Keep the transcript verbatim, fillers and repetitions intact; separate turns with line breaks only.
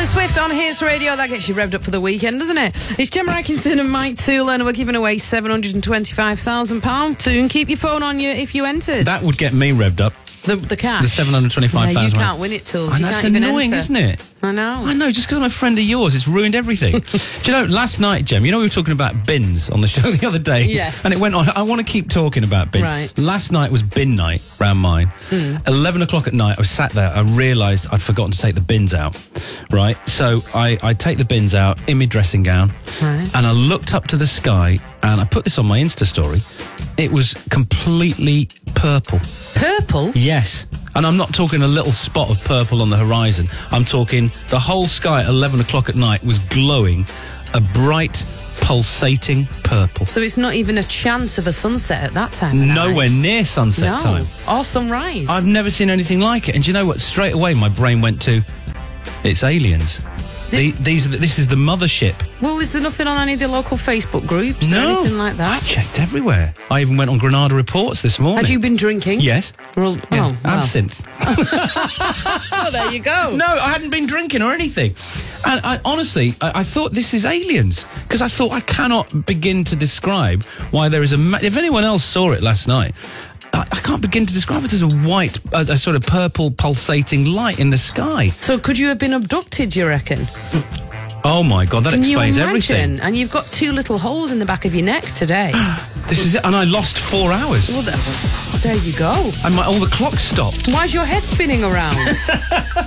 Taylor Swift on Hits Radio. That gets you revved up for the weekend, doesn't it? It's Gemma Atkinson and Mike Tooley, and we're giving away seven hundred twenty-five thousand pounds soon. Keep your phone on you if you entered.
That would get me revved up.
The, the cash?
The seven hundred twenty-five thousand.
Yeah, you can't win it, Tools.
And
you
that's
can't even
annoying,
enter.
isn't it?
I know.
I know, just because I'm a friend of yours, it's ruined everything. Do you know, last night, Gem, you know we were talking about bins on the show the other day?
Yes.
And it went on. I want to keep talking about bins.
Right.
Last night was bin night round mine.
Mm.
eleven o'clock at night, I was sat there, I realised I'd forgotten to take the bins out. Right? So I, I take the bins out in my dressing gown,
Right.
and I looked up to the sky, and I put this on my Insta story. It was completely purple.
Purple?
Yes. And I'm not talking a little spot of purple on the horizon. I'm talking the whole sky at eleven o'clock at night was glowing a bright, pulsating purple.
So it's not even a chance of a sunset at that time of
Nowhere
night?
near sunset
No.
time.
Or sunrise?
I've never seen anything like it. And do you know what? Straight away, my brain went to, it's aliens. The, these are the, this is the mothership.
Well, is there nothing on any of the local Facebook groups or
No.
anything like that?
I checked everywhere. I even went on Granada Reports this morning.
Had you been drinking?
Yes.
Well,
Yeah.
oh, well.
Absinthe.
Oh, there you go.
No, I hadn't been drinking or anything. And I, honestly, I, I thought this is aliens. Because I thought I cannot begin to describe why there is a... Ma- if anyone else saw it last night, I, I can't begin to describe it as a white, a, a sort of purple pulsating light in the sky.
So could you have been abducted, do you reckon?
Oh, my God, that
Can you
explains
imagine?
everything.
And you've got two little holes in the back of your neck today.
This is it. And I lost four hours.
Well, there, there you go.
And my, all the clocks stopped.
Why's your head spinning around?